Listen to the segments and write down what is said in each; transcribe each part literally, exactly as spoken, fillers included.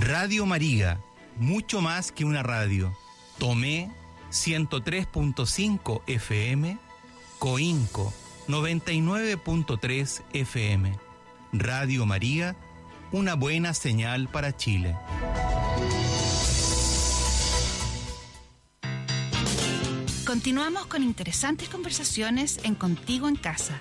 Radio María, mucho más que una radio. Tomé ciento tres punto cinco F M, Coinco noventa y nueve punto tres F M. Radio María, una buena señal para Chile. Continuamos con interesantes conversaciones en Contigo en Casa.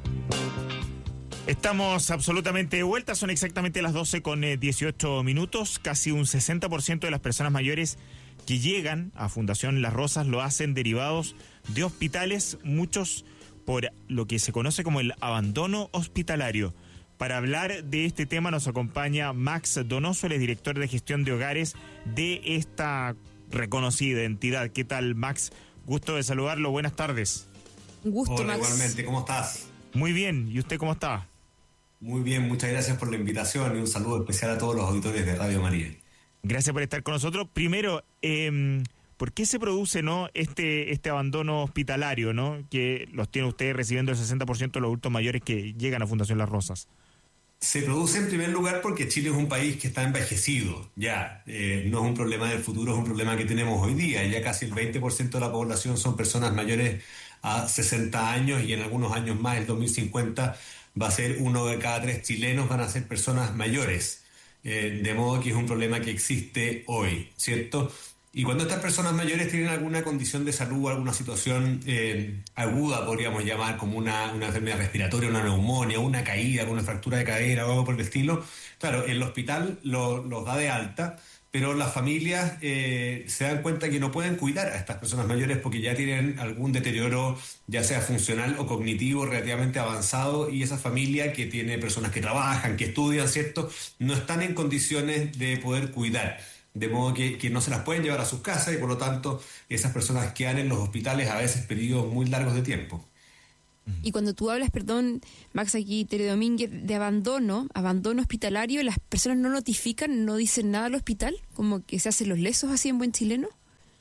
Estamos absolutamente de vuelta, son exactamente las doce con dieciocho minutos. Casi un sesenta por ciento de las personas mayores que llegan a Fundación Las Rosas lo hacen derivados de hospitales, muchos por lo que se conoce como el abandono hospitalario. Para hablar de este tema nos acompaña Max Donoso, el director de gestión de hogares de esta reconocida entidad. ¿Qué tal, Max? Gusto de saludarlo, buenas tardes. Un gusto, Hola, Max. igualmente, ¿cómo estás? Muy bien, ¿y usted cómo está? Muy bien, muchas gracias por la invitación y un saludo especial a todos los auditores de Radio María. Gracias por estar con nosotros. Primero, eh, ¿por qué se produce no este este abandono hospitalario, no que los tiene ustedes recibiendo el sesenta por ciento de los adultos mayores que llegan a Fundación Las Rosas? Se produce en primer lugar porque Chile es un país que está envejecido, ya, eh, no es un problema del futuro, es un problema que tenemos hoy día, ya casi el veinte por ciento de la población son personas mayores a sesenta años y en algunos años más, el dos mil cincuenta, va a ser uno de cada tres chilenos van a ser personas mayores, eh, de modo que es un problema que existe hoy, ¿cierto? Y cuando estas personas mayores tienen alguna condición de salud, alguna situación eh, aguda, podríamos llamar, como una, una enfermedad respiratoria, una neumonía, una caída, una fractura de cadera o algo por el estilo, claro, el hospital lo, los da de alta, pero las familias eh, se dan cuenta que no pueden cuidar a estas personas mayores porque ya tienen algún deterioro, ya sea funcional o cognitivo, relativamente avanzado, y esa familia que tiene personas que trabajan, que estudian, ¿cierto?, no están en condiciones de poder cuidar. De modo que, que no se las pueden llevar a sus casas y por lo tanto esas personas quedan en los hospitales a veces periodos muy largos de tiempo. Y cuando tú hablas, perdón, Max, aquí, Tere Domínguez, de abandono, abandono hospitalario, ¿las personas no notifican, no dicen nada al hospital? ¿Como que se hacen los lesos así en buen chileno?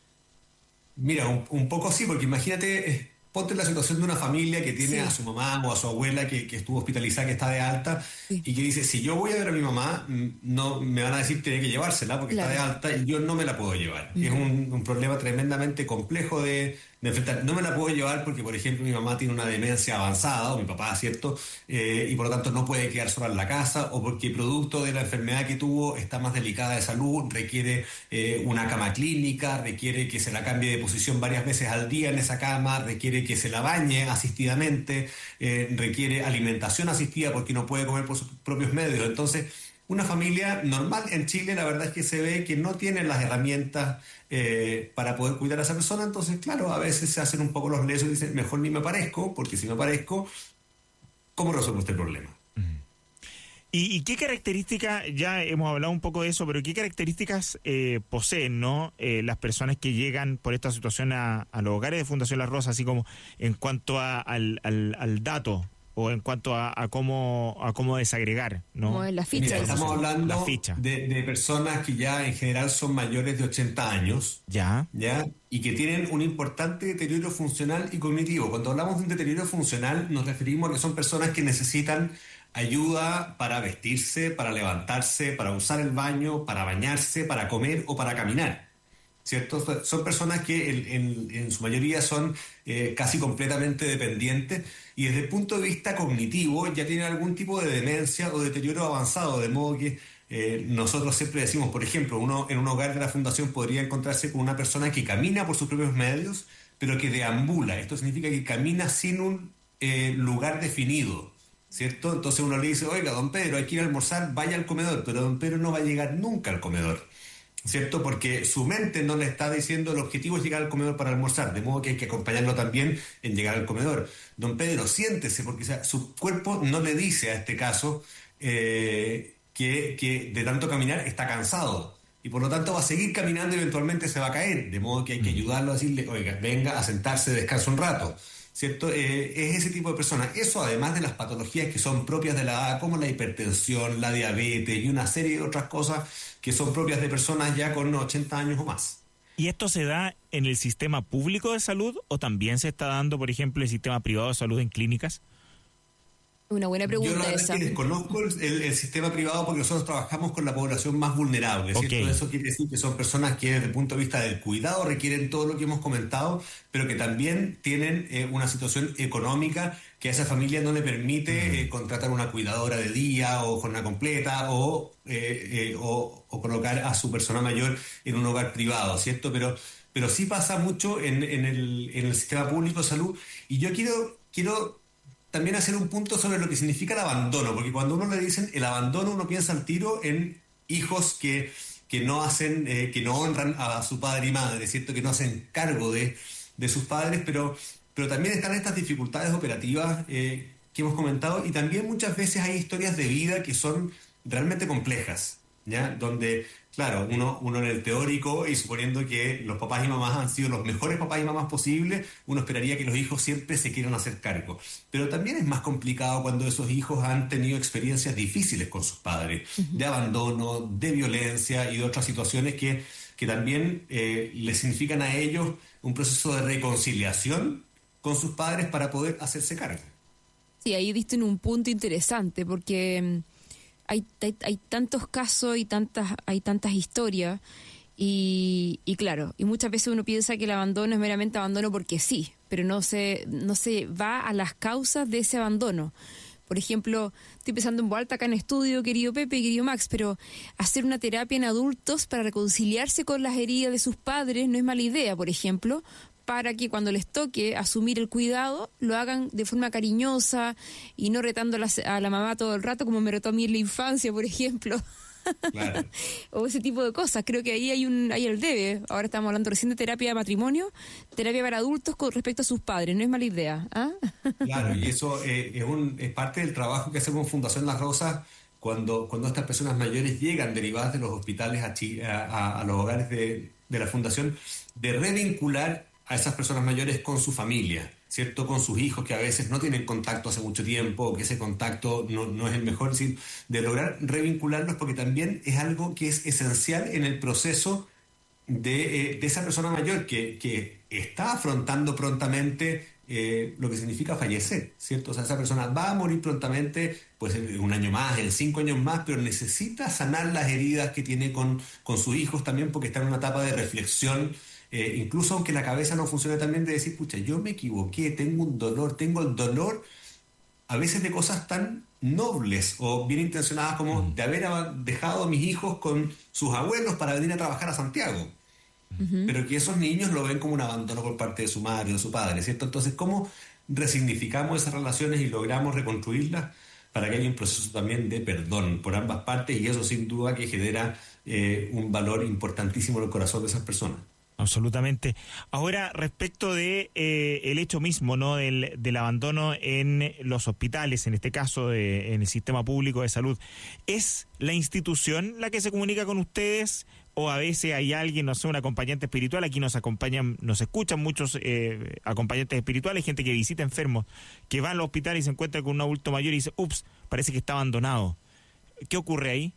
Mira, un, un poco sí, porque imagínate, eh, ponte en la situación de una familia que tiene sí. a su mamá o a su abuela que, que estuvo hospitalizada, que está de alta, sí. y que dice, si yo voy a ver a mi mamá, no me van a decir que tiene que llevársela porque claro. está de alta y yo no me la puedo llevar. Uh-huh. Es un, un problema tremendamente complejo de, de enfrentar. No me la puedo llevar porque, por ejemplo, mi mamá tiene una demencia avanzada, o mi papá, ¿cierto? Eh, y por lo tanto no puede quedar sola en la casa, o porque producto de la enfermedad que tuvo está más delicada de salud, requiere eh, una cama clínica, requiere que se la cambie de posición varias veces al día en esa cama, requiere que se la bañe asistidamente, eh, requiere alimentación asistida porque no puede comer por sus propios medios. Entonces, una familia normal en Chile, la verdad es que se ve que no tiene las herramientas eh, para poder cuidar a esa persona. Entonces, claro, a veces se hacen un poco los lesos y dicen, mejor ni me aparezco, porque si me aparezco, ¿cómo resuelvo este problema? ¿Y, y qué características, ya hemos hablado un poco de eso, pero qué características eh, poseen, ¿no? Eh, las personas que llegan por esta situación a, a los hogares de Fundación Las Rosas, así como en cuanto a, al, al, al dato o en cuanto a, a cómo a cómo desagregar, ¿no? Como en la ficha. Mira, estamos hablando la ficha. De, de personas que ya en general son mayores de ochenta años, ya, ya, y que tienen un importante deterioro funcional y cognitivo. Cuando hablamos de un deterioro funcional nos referimos a que son personas que necesitan ayuda para vestirse, para levantarse, para usar el baño, para bañarse, para comer o para caminar, ¿cierto? Son personas que en, en, en su mayoría son eh, casi completamente dependientes y desde el punto de vista cognitivo ya tienen algún tipo de demencia o deterioro avanzado, de modo que eh, nosotros siempre decimos, por ejemplo, uno en un hogar de la Fundación podría encontrarse con una persona que camina por sus propios medios, pero que deambula. Esto significa que camina sin un eh, lugar definido, ¿cierto? Entonces uno le dice, oiga, don Pedro, hay que ir a almorzar, vaya al comedor, pero don Pedro no va a llegar nunca al comedor, ¿cierto? Porque su mente no le está diciendo el objetivo es llegar al comedor para almorzar, de modo que hay que acompañarlo también en llegar al comedor. Don Pedro, siéntese, porque o sea, su cuerpo no le dice a este caso eh, que, que de tanto caminar está cansado y por lo tanto va a seguir caminando y eventualmente se va a caer, de modo que hay que ayudarlo a decirle, oiga, venga a sentarse, descansa un rato, ¿cierto? Eh, es ese tipo de personas. Eso además de las patologías que son propias de la edad, como la hipertensión, la diabetes y una serie de otras cosas que son propias de personas ya con ochenta años o más. ¿Y esto se da en el sistema público de salud o también se está dando, por ejemplo, en el sistema privado de salud en clínicas? Una buena pregunta. Yo la verdad esa. es que desconozco el, el, el sistema privado porque nosotros trabajamos con la población más vulnerable, ¿cierto? Okay. Eso quiere decir que son personas que desde el punto de vista del cuidado requieren todo lo que hemos comentado, pero que también tienen eh, una situación económica que a esa familia no le permite uh-huh. eh, contratar una cuidadora de día o jornada completa o, eh, eh, o, o colocar a su persona mayor en un hogar privado, ¿cierto? Pero, pero sí pasa mucho en, en, el, en el sistema público de salud. Y yo quiero... quiero también hacer un punto sobre lo que significa el abandono, porque cuando uno le dicen el abandono, uno piensa al tiro en hijos que, que no hacen, eh, que no honran a su padre y madre, ¿cierto? Que no hacen cargo de, de sus padres, pero, pero también están estas dificultades operativas eh, que hemos comentado, y también muchas veces hay historias de vida que son realmente complejas, ¿ya? Donde, claro, uno, uno en el teórico, y suponiendo que los papás y mamás han sido los mejores papás y mamás posibles, uno esperaría que los hijos siempre se quieran hacer cargo. Pero también es más complicado cuando esos hijos han tenido experiencias difíciles con sus padres, uh-huh. de abandono, de violencia y de otras situaciones que, que también eh, les significan a ellos un proceso de reconciliación con sus padres para poder hacerse cargo. Sí, ahí diste en un punto interesante, porque... Hay, hay, hay tantos casos y tantas, hay tantas historias y, y claro, y muchas veces uno piensa que el abandono es meramente abandono porque sí, pero no se, no se va a las causas de ese abandono. Por ejemplo, estoy pensando en voz alta acá en estudio, querido Pepe, querido Max, pero hacer una terapia en adultos para reconciliarse con las heridas de sus padres no es mala idea, por ejemplo, para que cuando les toque asumir el cuidado, lo hagan de forma cariñosa y no retando a la, a la mamá todo el rato, como me retó a mí en la infancia, por ejemplo. Claro. O ese tipo de cosas. Creo que ahí hay un hay el debe. Ahora estamos hablando recién de terapia de matrimonio, terapia para adultos con respecto a sus padres. No es mala idea. ¿Ah? Claro, y eso eh, es, un, es parte del trabajo que hacemos en Fundación Las Rosas cuando, cuando estas personas mayores llegan derivadas de los hospitales a, a, a los hogares de, de la Fundación, de revincular a esas personas mayores con su familia, ¿cierto? Con sus hijos que a veces no tienen contacto hace mucho tiempo, o que ese contacto no, no es el mejor, ¿sí? De lograr revincularlos, porque también es algo que es esencial en el proceso de, eh, de esa persona mayor que, que está afrontando prontamente eh, lo que significa fallecer, ¿cierto? O sea, esa persona va a morir prontamente, pues en un año más, en cinco años más, pero necesita sanar las heridas que tiene con, con sus hijos también, porque está en una etapa de reflexión. Eh, incluso aunque la cabeza no funcione tan bien, de decir, pucha, yo me equivoqué, tengo un dolor, tengo el dolor a veces de cosas tan nobles o bien intencionadas como uh-huh. de haber dejado a mis hijos con sus abuelos para venir a trabajar a Santiago. Uh-huh. Pero que esos niños lo ven como un abandono por parte de su madre o de su padre, ¿cierto? Entonces, ¿cómo resignificamos esas relaciones y logramos reconstruirlas para que haya un proceso también de perdón por ambas partes? Y eso sin duda que genera eh, un valor importantísimo en el corazón de esas personas. Absolutamente. Ahora, respecto de eh, el hecho mismo, ¿no? Del, del abandono en los hospitales, en este caso de, en el sistema público de salud, ¿es la institución la que se comunica con ustedes o a veces hay alguien, no sé, un acompañante espiritual? Aquí nos acompañan, nos escuchan muchos eh, acompañantes espirituales, gente que visita enfermos, que va al hospital y se encuentra con un adulto mayor y dice, ups, parece que está abandonado. ¿Qué ocurre ahí?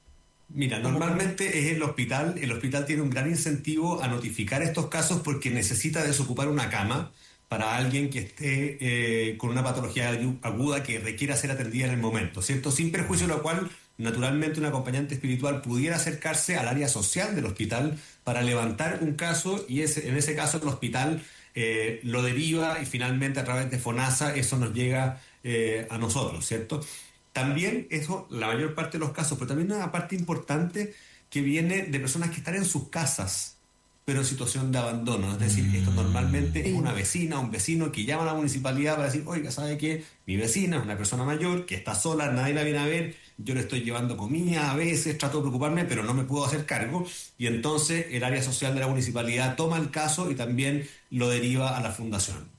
Mira, normalmente es el hospital, el hospital tiene un gran incentivo a notificar estos casos porque necesita desocupar una cama para alguien que esté eh, con una patología aguda que requiera ser atendida en el momento, ¿cierto? Sin perjuicio de lo cual, naturalmente, un acompañante espiritual pudiera acercarse al área social del hospital para levantar un caso y ese, en ese caso el hospital eh, lo deriva y finalmente a través de FONASA eso nos llega eh, a nosotros, ¿cierto? También eso, la mayor parte de los casos, pero también una parte importante que viene de personas que están en sus casas, pero en situación de abandono. Es decir, esto normalmente es una vecina, un vecino que llama a la municipalidad para decir, oiga, ¿sabe qué? Mi vecina es una persona mayor que está sola, nadie la viene a ver, yo le estoy llevando comida, a veces trato de preocuparme, pero no me puedo hacer cargo. Y entonces el área social de la municipalidad toma el caso y también lo deriva a la fundación.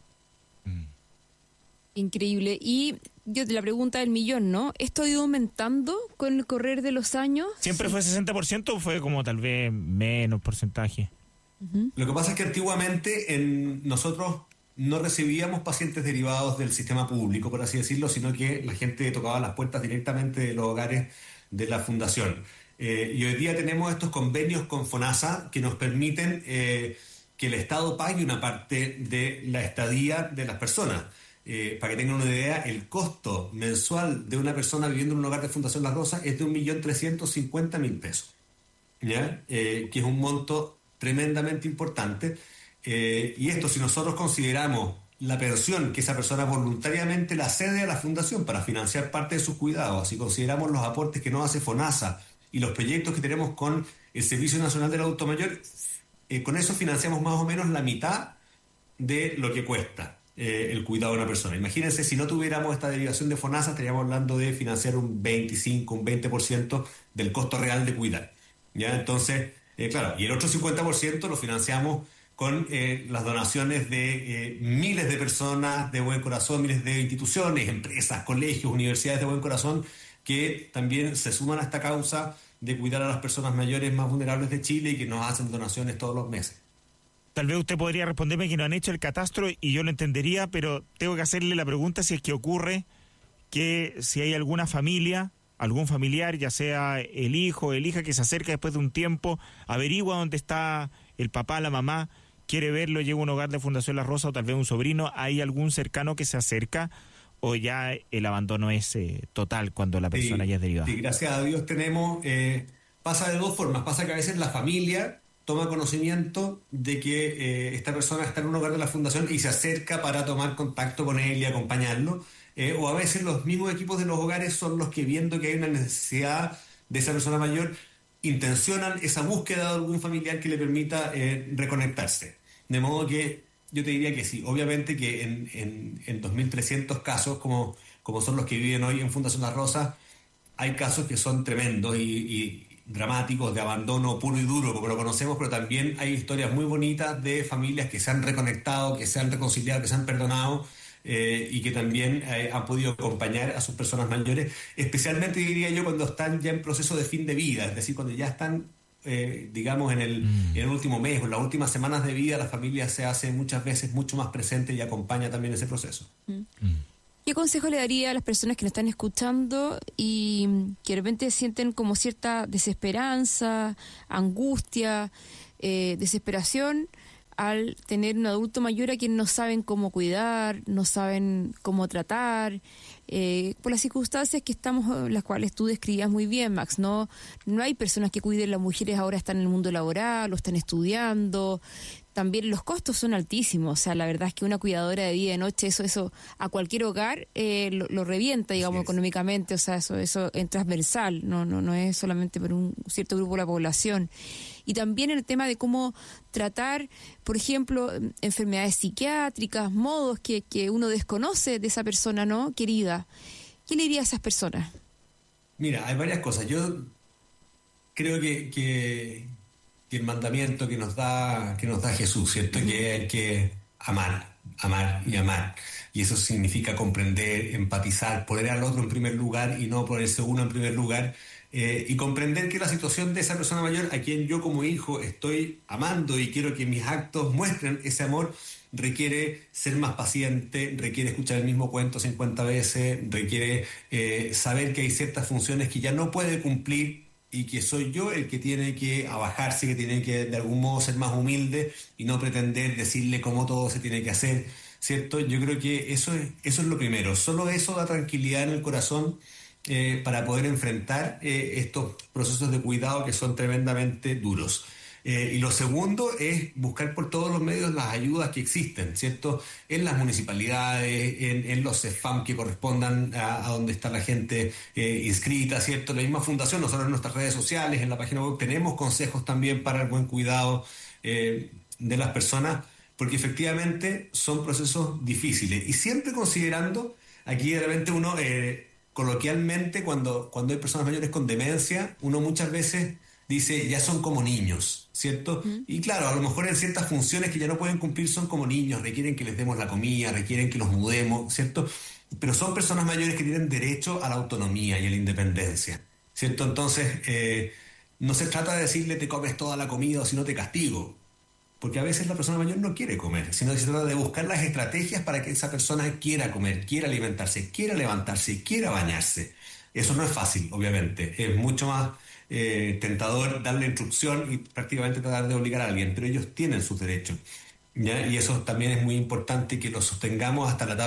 Increíble. Y yo la pregunta del millón, ¿no? ¿Esto ha ido aumentando con el correr de los años? ¿Siempre sí. fue sesenta por ciento o fue como tal vez menos porcentaje? Uh-huh. Lo que pasa es que antiguamente en nosotros no recibíamos pacientes derivados del sistema público, por así decirlo, sino que la gente tocaba las puertas directamente de los hogares de la fundación. Eh, y hoy día tenemos estos convenios con FONASA que nos permiten eh, que el Estado pague una parte de la estadía de las personas. eh, para que tengan una idea, el costo mensual de una persona viviendo en un hogar de Fundación Las Rosas es de un millón trescientos cincuenta mil pesos, ¿ya? Eh, que es un monto tremendamente importante. Eh, y esto, si nosotros consideramos la pensión que esa persona voluntariamente la cede a la Fundación para financiar parte de sus cuidados, si consideramos los aportes que nos hace FONASA y los proyectos que tenemos con el Servicio Nacional del Adulto Mayor, eh, con eso financiamos más o menos la mitad de lo que cuesta eh, el cuidado de una persona. Imagínense, si no tuviéramos esta derivación de FONASA, estaríamos hablando de financiar un veinticinco, un veinte por ciento del costo real de cuidar, ¿ya? Entonces, eh, claro, y el otro cincuenta por ciento lo financiamos con eh, las donaciones de eh, miles de personas de buen corazón, miles de instituciones, empresas, colegios, universidades de buen corazón, que también se suman a esta causa de cuidar a las personas mayores más vulnerables de Chile y que nos hacen donaciones todos los meses. Tal vez usted podría responderme que no han hecho el catastro y yo lo entendería, pero tengo que hacerle la pregunta si es que ocurre que si hay alguna familia, algún familiar, ya sea el hijo o el hija, que se acerca después de un tiempo, averigua dónde está el papá, la mamá, quiere verlo, llega a un hogar de Fundación Las Rosas o tal vez un sobrino, ¿hay algún cercano que se acerca o ya el abandono es eh, total cuando la persona Sí, ya es derivada? sí, gracias a Dios tenemos, eh, pasa de dos formas, pasa que a veces la familia toma conocimiento de que eh, esta persona está en un hogar de la Fundación y se acerca para tomar contacto con él y acompañarlo, eh, o a veces los mismos equipos de los hogares son los que, viendo que hay una necesidad de esa persona mayor, intencionan esa búsqueda de algún familiar que le permita eh, reconectarse. De modo que yo te diría que sí, obviamente que en, en, en dos mil trescientos casos, como, como son los que viven hoy en Fundación Las Rosas, hay casos que son tremendos y, y dramáticos, de abandono puro y duro, como lo conocemos, pero también hay historias muy bonitas de familias que se han reconectado, que se han reconciliado, que se han perdonado, eh, y que también eh, han podido acompañar a sus personas mayores, especialmente diría yo cuando están ya en proceso de fin de vida, es decir, cuando ya están, eh, digamos, en el, mm. en el último mes o en las últimas semanas de vida, la familia se hace muchas veces mucho más presente y acompaña también ese proceso. Mm. ¿Qué consejo le daría a las personas que nos están escuchando y que de repente sienten como cierta desesperanza, angustia, eh, desesperación al tener un adulto mayor a quien no saben cómo cuidar, no saben cómo tratar, eh, por las circunstancias que estamos, las cuales tú describías muy bien, Max? No, no hay personas que cuiden, las mujeres ahora están en el mundo laboral, o están estudiando. También los costos son altísimos, o sea, la verdad es que una cuidadora de día y de noche, eso eso a cualquier hogar eh, lo, lo revienta, digamos, económicamente, o sea, eso eso es transversal, no no no es solamente por un cierto grupo de la población. Y también el tema de cómo tratar, por ejemplo, enfermedades psiquiátricas, modos que, que uno desconoce de esa persona, ¿no?, querida. ¿Qué le diría a esas personas? Mira, hay varias cosas. Yo creo que... que... que el mandamiento que nos da que nos da Jesús, ¿cierto? Uh-huh. Que hay que amar, amar y amar. Y eso significa comprender, empatizar, poner al otro en primer lugar y no ponerse uno en primer lugar. Eh, y comprender que la situación de esa persona mayor, a quien yo como hijo estoy amando y quiero que mis actos muestren ese amor, requiere ser más paciente, requiere escuchar el mismo cuento cincuenta veces, requiere eh, saber que hay ciertas funciones que ya no puede cumplir y que soy yo el que tiene que abajarse, que tiene que de algún modo ser más humilde y no pretender decirle cómo todo se tiene que hacer, ¿cierto? Yo creo que eso es, eso es lo primero. Solo eso da tranquilidad en el corazón eh, para poder enfrentar eh, estos procesos de cuidado que son tremendamente duros. Eh, y lo segundo es buscar por todos los medios las ayudas que existen, ¿cierto? En las municipalidades, en, en los CEFAM que correspondan a, a donde está la gente eh, inscrita, ¿cierto? La misma fundación, nosotros en nuestras redes sociales, en la página web, tenemos consejos también para el buen cuidado eh, de las personas, porque efectivamente son procesos difíciles. Y siempre considerando, aquí de repente uno, eh, coloquialmente, cuando, cuando hay personas mayores con demencia, uno muchas veces dice, ya son como niños, ¿cierto? Uh-huh. Y claro, a lo mejor en ciertas funciones que ya no pueden cumplir son como niños, requieren que les demos la comida, requieren que los mudemos, ¿cierto? Pero son personas mayores que tienen derecho a la autonomía y a la independencia, ¿cierto? Entonces, eh, no se trata de decirle te comes toda la comida o si no te castigo, porque a veces la persona mayor no quiere comer, sino que se trata de buscar las estrategias para que esa persona quiera comer, quiera alimentarse, quiera levantarse, quiera bañarse. Eso no es fácil, obviamente, es mucho más Eh, tentador darle instrucción y prácticamente tratar de obligar a alguien, pero ellos tienen sus derechos, ¿ya? Y eso también es muy importante que lo sostengamos hasta la etapa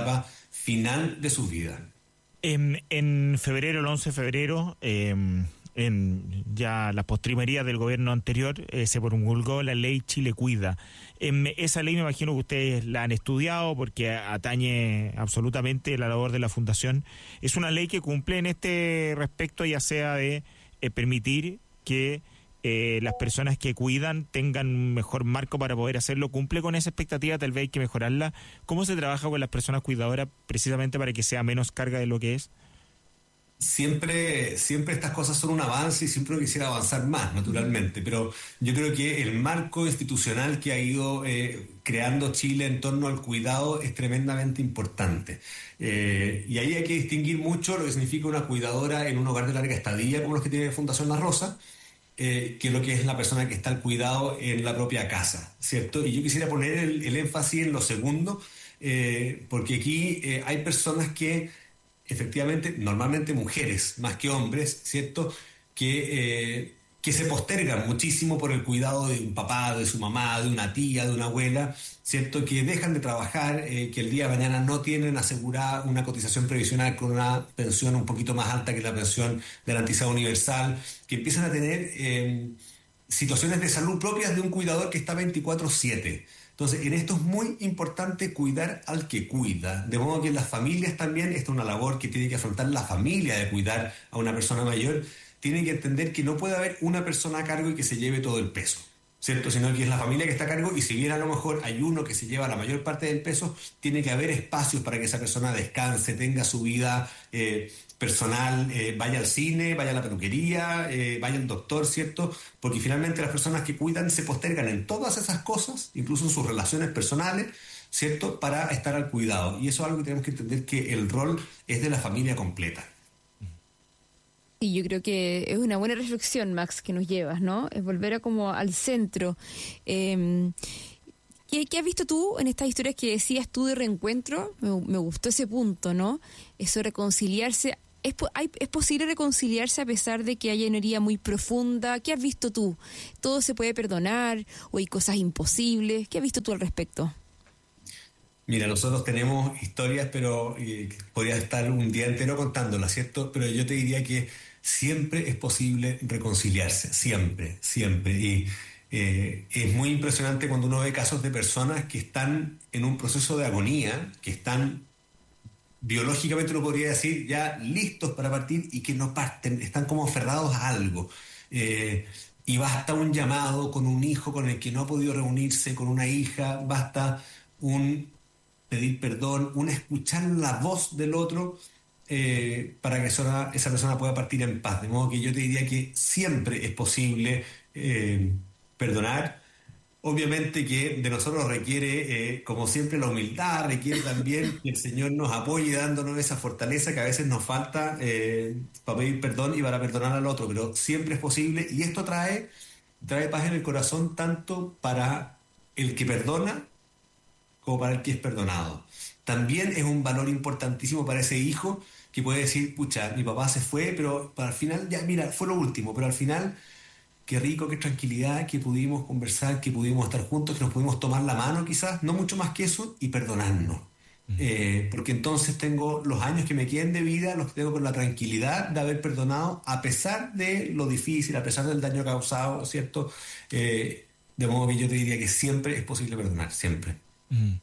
final de sus vidas. En, en febrero, el once de febrero, eh, en ya la postrimería del gobierno anterior, eh, se promulgó la ley Chile Cuida. Eh, esa ley me imagino que ustedes la han estudiado porque atañe absolutamente la labor de la Fundación. Es una ley que cumple en este respecto, ya sea de eh, permitir que eh, las personas que cuidan tengan un mejor marco para poder hacerlo. ¿Cumple con esa expectativa? Tal vez hay que mejorarla. ¿Cómo se trabaja con las personas cuidadoras precisamente para que sea menos carga de lo que es? Siempre, siempre estas cosas son un avance y siempre quisiera avanzar más, naturalmente, pero yo creo que el marco institucional que ha ido eh, creando Chile en torno al cuidado es tremendamente importante. Eh, y ahí hay que distinguir mucho lo que significa una cuidadora en un hogar de larga estadía, como los que tiene Fundación La Rosa, eh, que lo que es la persona que está al cuidado en la propia casa, ¿cierto? Y yo quisiera poner el, el énfasis en lo segundo, eh, porque aquí eh, hay personas que efectivamente, normalmente mujeres más que hombres, ¿cierto? Que, eh, que se postergan muchísimo por el cuidado de un papá, de su mamá, de una tía, de una abuela, ¿cierto? Que dejan de trabajar, eh, que el día de mañana no tienen asegurada una cotización previsional con una pensión un poquito más alta que la pensión garantizada universal, que empiezan a tener eh, situaciones de salud propias de un cuidador que está veinticuatro siete. Entonces, en esto es muy importante cuidar al que cuida, de modo que en las familias también, esta es una labor que tiene que afrontar la familia de cuidar a una persona mayor, tiene que entender que no puede haber una persona a cargo y que se lleve todo el peso, ¿cierto? Sino que es la familia que está a cargo y si bien a lo mejor hay uno que se lleva la mayor parte del peso, tiene que haber espacios para que esa persona descanse, tenga su vida eh, personal, eh, vaya al cine, vaya a la peluquería, eh, vaya al doctor, ¿cierto? Porque finalmente las personas que cuidan se postergan en todas esas cosas, incluso en sus relaciones personales, ¿cierto? Para estar al cuidado. Y eso es algo que tenemos que entender, que el rol es de la familia completa. Y yo creo que es una buena reflexión, Max, que nos llevas, ¿no? Es volver a como al centro. Eh, ¿qué, ¿Qué has visto tú en estas historias que decías tú de reencuentro? Me, me gustó ese punto, ¿no? Eso, reconciliarse. ¿Es, hay, ¿Es posible reconciliarse a pesar de que haya una herida muy profunda? ¿Qué has visto tú? ¿Todo se puede perdonar o hay cosas imposibles? ¿Qué has visto tú al respecto? Mira, nosotros tenemos historias, pero eh, podría estar un día entero contándolas, ¿cierto? Pero yo te diría que siempre es posible reconciliarse, siempre, siempre. Y eh, es muy impresionante cuando uno ve casos de personas que están en un proceso de agonía, que están biológicamente, uno podría decir, ya listos para partir y que no parten, están como aferrados a algo. Eh, y basta un llamado con un hijo con el que no ha podido reunirse, con una hija, basta un pedir perdón, un escuchar la voz del otro eh, para que esa, esa persona pueda partir en paz. De modo que yo te diría que siempre es posible eh, perdonar. Obviamente que de nosotros requiere, eh, como siempre, la humildad, requiere también que el Señor nos apoye dándonos esa fortaleza que a veces nos falta eh, para pedir perdón y para perdonar al otro, pero siempre es posible y esto trae, trae paz en el corazón tanto para el que perdona como para el que es perdonado. También es un valor importantísimo para ese hijo que puede decir, pucha, mi papá se fue, pero para el final, ya mira, fue lo último, pero al final... Qué rico, qué tranquilidad, que pudimos conversar, que pudimos estar juntos, que nos pudimos tomar la mano quizás, no mucho más que eso, y perdonarnos. Uh-huh. Eh, porque entonces tengo los años que me queden de vida, los tengo con la tranquilidad de haber perdonado, a pesar de lo difícil, a pesar del daño causado, ¿cierto? Eh, de modo que yo te diría que siempre es posible perdonar, siempre. Uh-huh.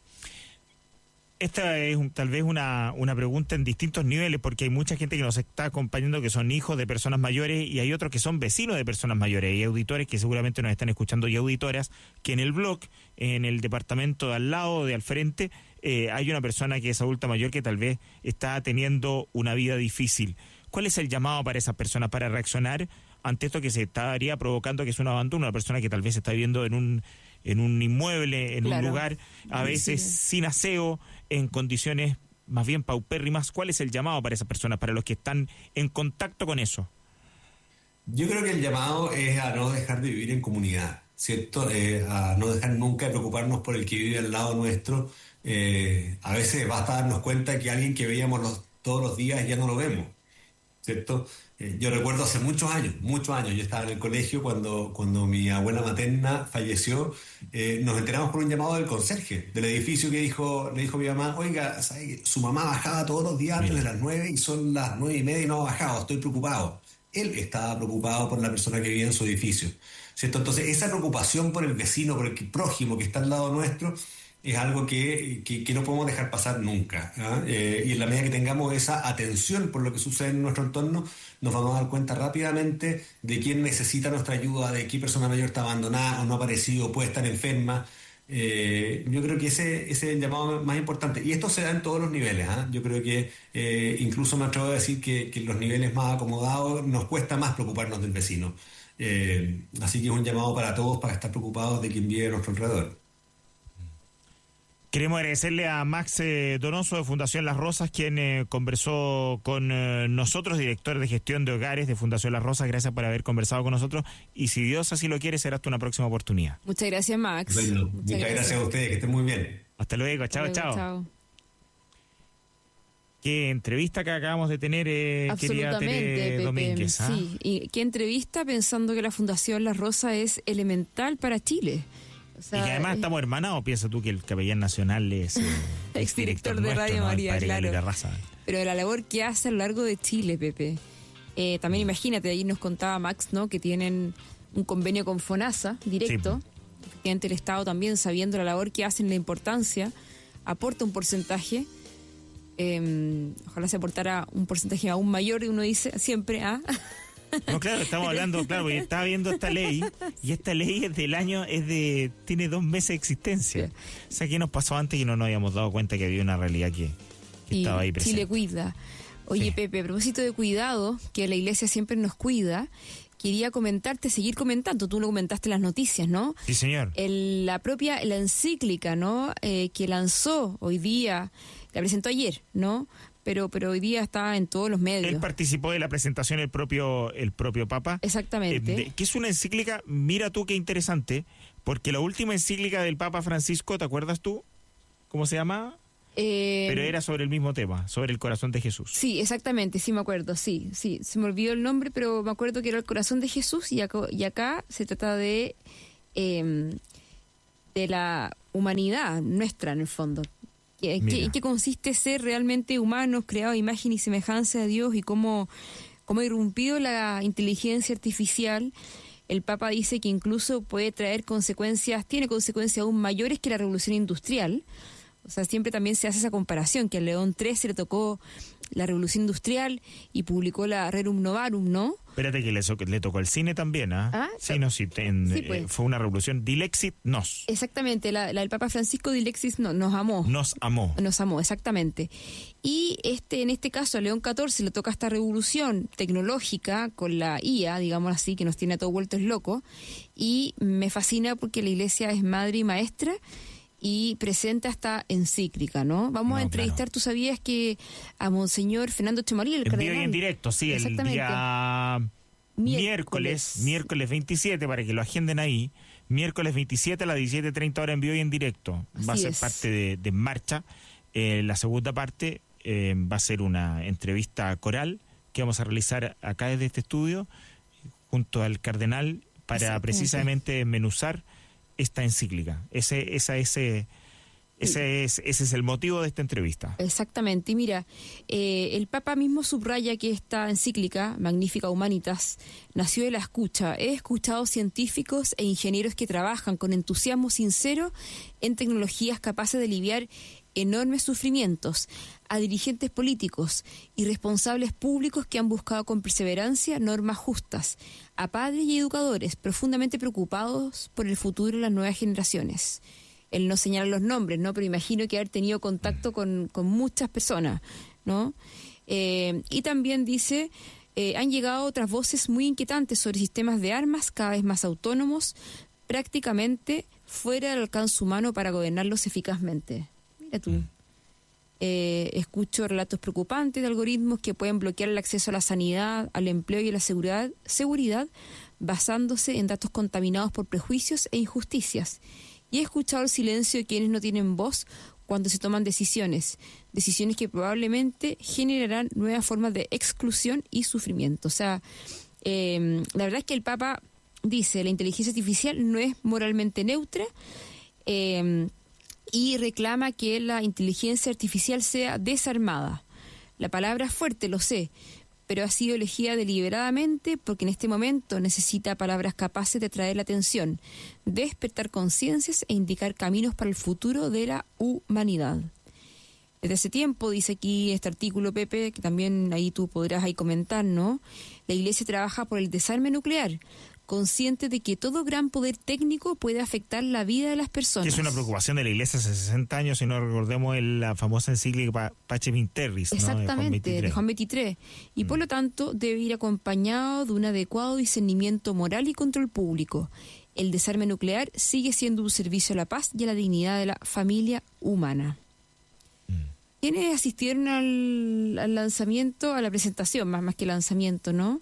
Esta es un, tal vez una, una pregunta en distintos niveles, porque hay mucha gente que nos está acompañando que son hijos de personas mayores y hay otros que son vecinos de personas mayores y auditores que seguramente nos están escuchando y auditoras que en el blog, en el departamento de al lado, de al frente, eh, hay una persona que es adulta mayor que tal vez está teniendo una vida difícil. ¿Cuál es el llamado para esas personas para reaccionar ante esto que se estaría provocando, que es un abandono, una persona que tal vez está viviendo en un en un inmueble, en claro. un lugar a veces sí. sin aseo, en condiciones más bien paupérrimas? ¿Cuál es el llamado para esas personas, para los que están en contacto con eso? Yo creo que el llamado es a no dejar de vivir en comunidad, ¿cierto? Eh, a no dejar nunca de preocuparnos por el que vive al lado nuestro. Eh, a veces basta darnos cuenta que alguien que veíamos los, todos los días ya no lo vemos, ¿cierto? Eh, yo recuerdo hace muchos años, muchos años, yo estaba en el colegio cuando, cuando mi abuela materna falleció, eh, nos enteramos por un llamado del conserje del edificio que dijo, le dijo a mi mamá, oiga, ¿sabe? Su mamá bajaba todos los días antes de las nueve y son las nueve y media y no ha bajado, estoy preocupado. Él estaba preocupado por la persona que vivía en su edificio, ¿cierto? Entonces esa preocupación por el vecino, por el prójimo que está al lado nuestro, es algo que, que, que no podemos dejar pasar nunca, ¿ah? Eh, y en la medida que tengamos esa atención por lo que sucede en nuestro entorno, nos vamos a dar cuenta rápidamente de quién necesita nuestra ayuda, de qué persona mayor está abandonada o no ha aparecido, puede estar enferma. Eh, yo creo que ese, ese es el llamado más importante. Y esto se da en todos los niveles, ¿ah? Yo creo que eh, incluso me atrevo a decir que, que en los niveles más acomodados nos cuesta más preocuparnos del vecino. Eh, así que es un llamado para todos para estar preocupados de quien vive a nuestro alrededor. Queremos agradecerle a Max eh, Donoso de Fundación Las Rosas, quien eh, conversó con eh, nosotros, director de gestión de hogares de Fundación Las Rosas. Gracias por haber conversado con nosotros y si Dios así lo quiere, será hasta una próxima oportunidad. Muchas gracias, Max. Bueno, muchas, muchas gracias. gracias a ustedes, que estén muy bien. Hasta luego, chao, Hasta luego, chao. chao. Qué entrevista que acabamos de tener, eh, querida Tere Pepe. Domínguez. ¿Ah? Sí, y qué entrevista pensando que la Fundación Las Rosas es elemental para Chile. O sea, y que además eh, estamos hermanados, piensa tú que el capellán nacional es eh, exdirector de nuestro, Radio ¿no? María, El padre claro. Galo Irarrázaval. Pero la labor que hace a lo largo de Chile, Pepe. Eh, también imagínate, ahí nos contaba Max, ¿no? Que tienen un convenio con FONASA directo. Sí. Efectivamente, el Estado también, sabiendo la labor que hacen, la importancia, aporta un porcentaje. Eh, ojalá se aportara un porcentaje aún mayor, y uno dice siempre, ¿ah? No, claro, estamos hablando, claro, porque estaba viendo esta ley y esta ley es del año, es de, tiene dos meses de existencia. O sea, ¿qué nos pasó antes y no nos habíamos dado cuenta que había una realidad que, que Y estaba ahí presente? Chile cuida. Oye, Sí. Pepe, a propósito de cuidado, que la Iglesia siempre nos cuida, quería comentarte, seguir comentando, tú lo comentaste en las noticias, ¿no? Sí, señor. El, la propia, la encíclica, ¿no? Eh, que lanzó hoy día, la presentó ayer, ¿no? Pero, pero hoy día está en todos los medios. Él participó de la presentación el propio el propio Papa. Exactamente. Eh, de- que es una encíclica, mira tú qué interesante, porque la última encíclica del Papa Francisco, ¿te acuerdas tú? ¿Cómo se llama? Eh, Pero era sobre el mismo tema, sobre el corazón de Jesús. Sí, exactamente, sí me acuerdo, sí, sí. Se me olvidó el nombre, pero me acuerdo que era el corazón de Jesús y acá, y acá se trata de, eh, de la humanidad nuestra, en el fondo. ¿En qué, en qué consiste ser realmente humanos, creados a imagen y semejanza de Dios y cómo, cómo ha irrumpido la inteligencia artificial? El Papa dice que incluso puede traer consecuencias, tiene consecuencias aún mayores que la revolución industrial. O sea, siempre también se hace esa comparación, que a León trece le tocó la revolución industrial y publicó la Rerum Novarum, ¿no? Espérate que le, so- le tocó el cine también, ¿ah? Ah, sí, no, sí, en- sí, pues. eh, fue una revolución. Dilexit nos. Exactamente, la, la del Papa Francisco Dilexis no, nos amó. Nos amó. Nos amó, exactamente. Y este en este caso a León catorce le toca esta revolución tecnológica con la I A, digamos así, que nos tiene a todos vueltos locos. Y me fascina porque la Iglesia es madre y maestra y presenta esta encíclica, ¿no? Vamos No, a entrevistar, claro. ¿tú sabías que a Monseñor Fernando Echevarría, el En vivo cardenal? y en directo, sí, el Exactamente. día Miércoles. miércoles, miércoles veintisiete, para que lo agenden ahí, miércoles veintisiete a las diecisiete treinta horas en vivo y en directo. Va a Así ser es. parte de, de Marcha. Eh, la segunda parte eh, va a ser una entrevista coral que vamos a realizar acá desde este estudio, junto al cardenal, para Exactamente. precisamente desmenuzar esta encíclica. Ese, esa, ese, ese, es, ese es el motivo de esta entrevista. Exactamente, y mira, eh, el Papa mismo subraya que esta encíclica, Magnificat Humanitas, nació de la escucha. He escuchado científicos e ingenieros que trabajan con entusiasmo sincero en tecnologías capaces de aliviar enormes sufrimientos, a dirigentes políticos y responsables públicos que han buscado con perseverancia normas justas, a padres y educadores profundamente preocupados por el futuro de las nuevas generaciones. Él no señala los nombres, ¿no? Pero imagino que haber tenido contacto con, con muchas personas, ¿no? Eh, y también dice, eh, han llegado otras voces muy inquietantes sobre sistemas de armas cada vez más autónomos, prácticamente fuera del alcance humano para gobernarlos eficazmente. Mira tú. Eh, escucho relatos preocupantes de algoritmos que pueden bloquear el acceso a la sanidad, al empleo y a la seguridad, seguridad basándose en datos contaminados por prejuicios e injusticias. Y he escuchado el silencio de quienes no tienen voz cuando se toman decisiones, decisiones que probablemente generarán nuevas formas de exclusión y sufrimiento. O sea, eh, la verdad es que el Papa dice, la inteligencia artificial no es moralmente neutra, eh, y reclama que la inteligencia artificial sea desarmada. La palabra es fuerte, lo sé, pero ha sido elegida deliberadamente porque en este momento necesita palabras capaces de atraer la atención, despertar conciencias e indicar caminos para el futuro de la humanidad. Desde hace tiempo, dice aquí este artículo, Pepe, que también ahí tú podrás ahí comentar, ¿no? La Iglesia trabaja por el desarme nuclear, consciente de que todo gran poder técnico puede afectar la vida de las personas. Que es una preocupación de la Iglesia hace sesenta años, si no recordemos el, la famosa encíclica Pacem in Terris, exactamente, ¿no? de Juan veintitrés. De Juan veintitrés. Y mm. por lo tanto debe ir acompañado de un adecuado discernimiento moral y control público. El desarme nuclear sigue siendo un servicio a la paz y a la dignidad de la familia humana. Mm. ¿Quiénes asistieron al, al lanzamiento, a la presentación, más, más que lanzamiento, no?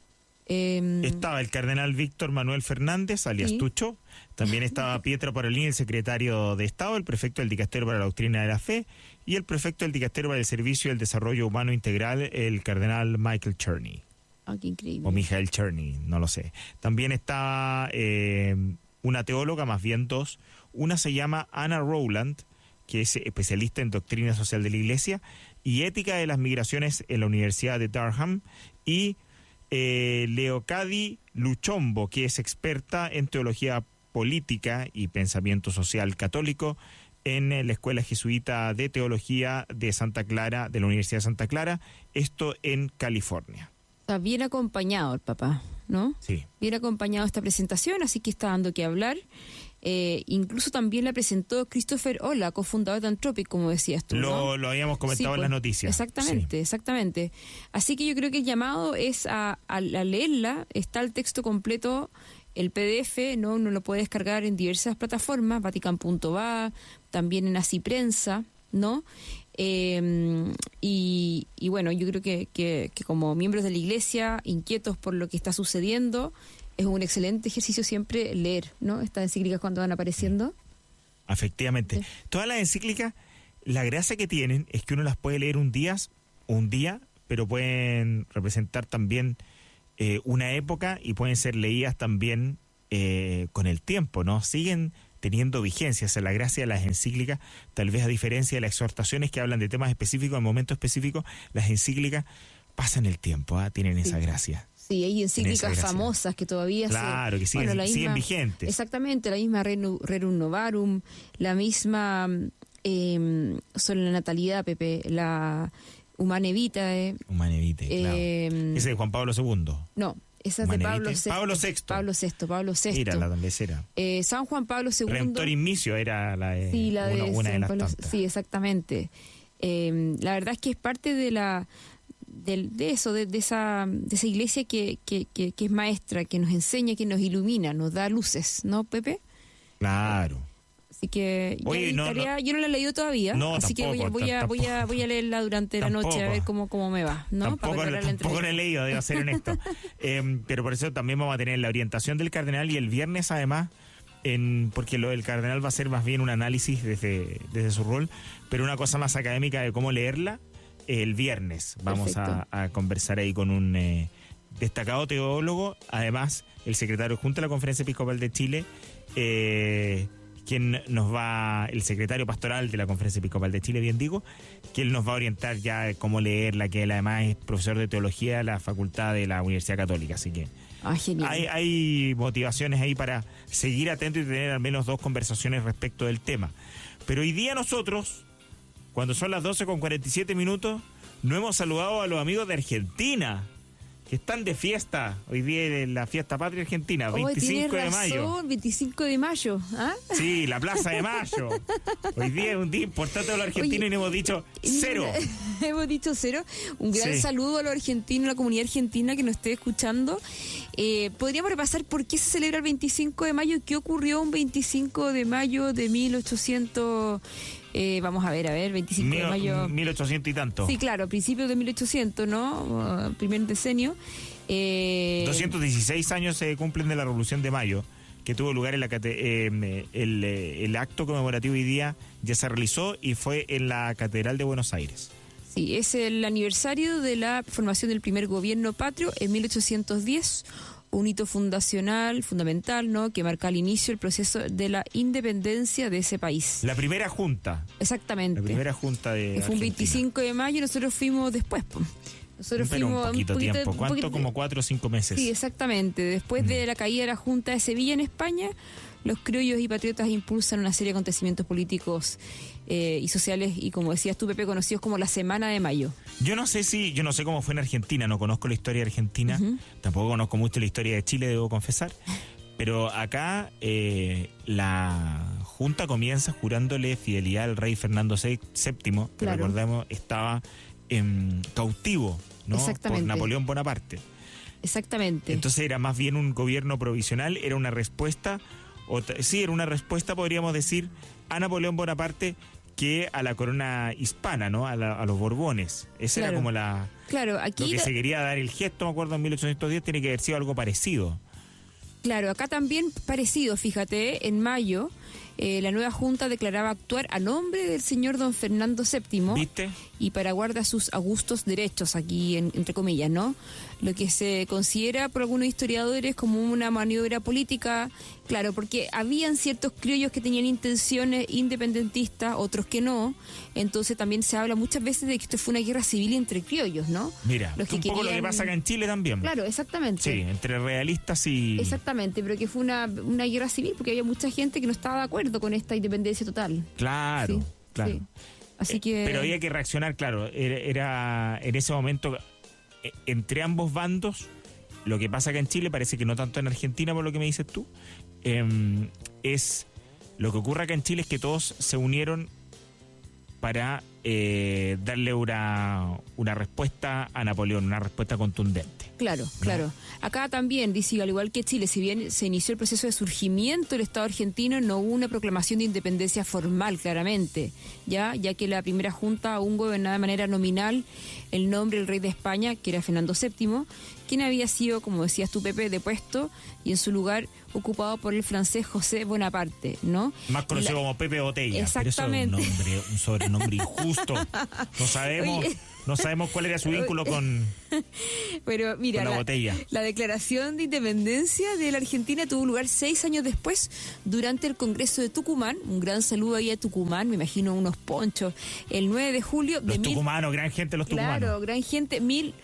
Eh, estaba el cardenal Víctor Manuel Fernández, alias ¿sí? Tucho. También estaba Pietro Parolin, el secretario de Estado, el prefecto del Dicasterio para la Doctrina de la Fe y el prefecto del Dicasterio para el Servicio y el Desarrollo Humano Integral, el cardenal Michael Czerny. Ah, qué increíble. O Michael Czerny, no lo sé. También estaba eh, una teóloga, más bien dos. Una se llama Anna Rowland, que es especialista en doctrina social de la Iglesia y ética de las migraciones en la Universidad de Durham, y Eh, Leocadi Luchombo, que es experta en teología política y pensamiento social católico en la Escuela Jesuita de Teología de Santa Clara, de la Universidad de Santa Clara, esto en California. Está bien acompañado el papá, ¿no? Sí. Bien acompañado esta presentación, así que está dando que hablar. Eh, incluso también la presentó Christopher Olah, cofundador de Anthropic, como decías tú, Lo, ¿no? lo habíamos comentado sí, en las noticias. Exactamente, sí. exactamente. Así que yo creo que el llamado es a, a, a leerla. Está el texto completo, el P D F, ¿no? Uno lo puede descargar en diversas plataformas, vatican punto va, también en Así Prensa, ¿no? Eh, y, y bueno, yo creo que, que, que como miembros de la Iglesia, inquietos por lo que está sucediendo, es un excelente ejercicio siempre leer, ¿no? Estas encíclicas cuando van apareciendo. Efectivamente. Sí. Todas las encíclicas, la gracia que tienen es que uno las puede leer un día, un día, pero pueden representar también eh, una época y pueden ser leídas también eh, con el tiempo, ¿no? Siguen teniendo vigencia. O sea, la gracia de las encíclicas, tal vez a diferencia de las exhortaciones que hablan de temas específicos, en momentos específicos, las encíclicas pasan el tiempo, ¿eh? Tienen esa sí. gracia. Sí, hay encíclicas famosas que todavía claro, se, que siguen, bueno, la siguen misma, vigentes. Exactamente, la misma Rerum Novarum, la misma eh, sobre la natalidad, Pepe, la Humanae Vitae. Humanae Vitae, claro. Eh, Ese es de Juan Pablo segundo. No, esa es de Pablo sexto. Pablo sexto. Pablo sexto, Pablo sexto. Era la tambecera. Eh, San Juan Pablo segundo. Redemptoris Missio era la de, sí, la de, una, una de las Pablo, tantas. Sí, exactamente. Eh, la verdad es que es parte de la de, de eso, de, de esa de esa iglesia que, que, que, que es maestra, que nos enseña, que nos ilumina, nos da luces, ¿no, Pepe? Claro. Así que Oye, no, tarea, no, yo no la he leído todavía, no, así tampoco, que voy a, voy, a, voy, a, voy a leerla durante tampoco, la noche a ver cómo, cómo me va, ¿no? Tampoco, Para la, tampoco la he leído, debo ser honesto. eh, pero por eso también vamos a tener la orientación del cardenal y el viernes además, en, porque lo del cardenal va a ser más bien un análisis desde, desde su rol, pero una cosa más académica de cómo leerla, eh, el viernes vamos a, a conversar ahí con un eh, destacado teólogo, además el secretario junto a la Conferencia Episcopal de Chile, eh, quien nos va, el secretario pastoral de la Conferencia Episcopal de Chile, bien digo, que él nos va a orientar ya cómo leerla, que él además es profesor de teología de la Facultad de la Universidad Católica, así que ah, genial. Hay, hay motivaciones ahí para seguir atentos y tener al menos dos conversaciones respecto del tema. Pero hoy día nosotros, cuando son las doce con cuarenta y siete minutos, no hemos saludado a los amigos de Argentina, que están de fiesta. Hoy día es la fiesta patria argentina, veinticinco de mayo. veinticinco de mayo, ¿ah? Sí, la Plaza de Mayo. Hoy día es un día importante para los argentinos. Oye, y hemos dicho cero. Hemos dicho cero. Un gran sí. saludo a los argentinos, a la comunidad argentina que nos esté escuchando. Eh, Podríamos repasar por qué se celebra el veinticinco de mayo, qué ocurrió un veinticinco de mayo de mil ochocientos... Eh, vamos a ver, a ver, veinticinco Mil, de mayo. mil ochocientos y tanto. Sí, claro, principios de mil ochocientos, ¿no? Uh, primer decenio. Eh, doscientos dieciséis años se cumplen de la Revolución de Mayo, que tuvo lugar en la cate- eh, el, el acto conmemorativo hoy día ya se realizó y fue en la Catedral de Buenos Aires. Sí, es el aniversario de la formación del primer gobierno patrio en mil ochocientos diez, un hito fundacional, fundamental, ¿no?, que marca el inicio del proceso de la independencia de ese país. La primera junta. Exactamente. La primera junta de Que fue un Argentina. veinticinco de mayo y nosotros fuimos después. Po. Nosotros Pero fuimos un poquito, poquito- tiempo. un ¿Cuánto? poquito- Como cuatro o cinco meses. Sí, exactamente. Después Mm. de la caída de la Junta de Sevilla en España, los criollos y patriotas impulsan una serie de acontecimientos políticos eh, y sociales y, como decías tú, Pepe, conocidos como la Semana de Mayo. Yo no sé si, yo no sé cómo fue en Argentina, no conozco la historia de Argentina, Ujú. tampoco conozco mucho la historia de Chile, debo confesar, pero acá eh, la Junta comienza jurándole fidelidad al rey Fernando séptimo, que Claro. recordemos estaba em, cautivo, ¿no?, por Exactamente. Napoleón Bonaparte. Exactamente. Entonces era más bien un gobierno provisional, era una respuesta, o t- sí, era una respuesta, podríamos decir, a Napoleón Bonaparte que a la corona hispana, ¿no?, a, la- a los Borbones. Esa Claro. era como la... claro, Lo aquí... que la- se quería dar el gesto, me acuerdo, en mil ochocientos diez, tiene que haber sido algo parecido. Claro, acá también parecido, fíjate, en mayo eh, la nueva Junta declaraba actuar a nombre del señor don Fernando séptimo ¿Viste? y para guardar sus augustos derechos, aquí en- entre comillas, ¿no? Lo que se considera por algunos historiadores como una maniobra política, claro, porque habían ciertos criollos que tenían intenciones independentistas, otros que no, entonces también se habla muchas veces de que esto fue una guerra civil entre criollos, ¿no? Mira, Los que un que poco lo que querían- pasa acá en Chile también. Claro, exactamente. Sí, entre realistas y... Exactamente, pero que fue una, una guerra civil porque había mucha gente que no estaba de acuerdo con esta independencia total. Claro, Sí, claro. sí. Así Eh, que... Pero había que reaccionar, claro. Era, era en ese momento, eh, entre ambos bandos, lo que pasa acá en Chile, parece que no tanto en Argentina, por lo que me dices tú, eh, es... Lo que ocurre acá en Chile es que todos se unieron para eh, darle una, una respuesta a Napoleón, una respuesta contundente. Claro, claro. Acá también, dice, al igual que Chile, si bien se inició el proceso de surgimiento del Estado argentino, no hubo una proclamación de independencia formal, claramente, ya ya que la primera junta aún gobernaba de manera nominal el nombre del rey de España, que era Fernando séptimo, quien había sido, como decías tú, Pepe, depuesto y en su lugar ocupado por el francés José Bonaparte, ¿no? Más conocido La- como Pepe Botella. Exactamente. Pero eso es un, nombre, un sobrenombre injusto. No sabemos, Oye. no sabemos cuál era su vínculo con, Pero mira, con la, la, botella. la declaración de independencia de la Argentina tuvo lugar seis años después, durante el Congreso de Tucumán. Un gran saludo ahí a Tucumán, me imagino unos ponchos. El nueve de julio de Los mil... tucumanos, gran gente los tucumanos. Claro, gran gente, mil